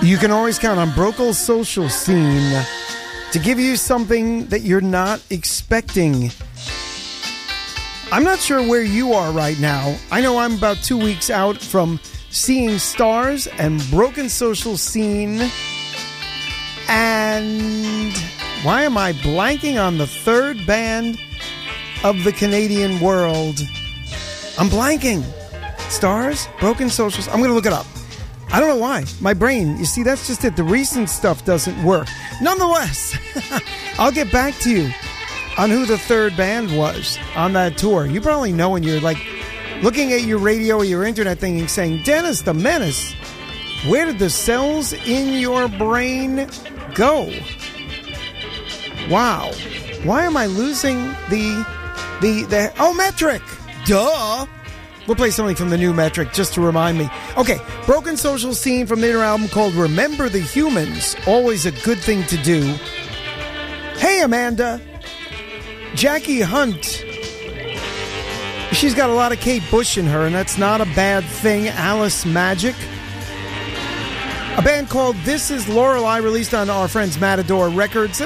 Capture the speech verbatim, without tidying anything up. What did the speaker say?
You can always count on Brokel's social scene to give you something that you're not expecting. I'm not sure where you are right now. I know I'm about two weeks out from seeing stars and Broken Social Scene. And why am I blanking on the third band of the Canadian world? I'm blanking. Stars? Broken Socials? I'm going to look it up. I don't know why. My brain, you see, that's just it. The recent stuff doesn't work. Nonetheless, I'll get back to you on who the third band was on that tour. You probably know when you're like looking at your radio or your internet thing and saying, Dennis the Menace, where did the cells in your brain go? Wow. Why am I losing the, the, the, oh, Metric. Duh. We'll play something from the new Metric just to remind me. Okay, Broken Social Scene from their album called Remember the Humans. Always a good thing to do. Hey, Amanda. Jackie Hunt. She's got a lot of Kate Bush in her, and that's not a bad thing. Alice Magic. A band called This Is Lorelei, released on our friends Matador Records.